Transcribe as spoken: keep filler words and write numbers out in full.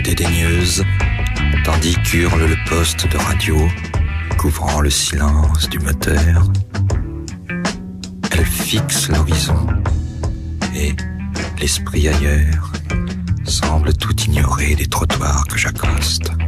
dédaigneuse, tandis qu'hurle le poste de radio, couvrant le silence du moteur. Elle fixe l'horizon et, l'esprit ailleurs, semble tout ignorer des trottoirs que j'accoste.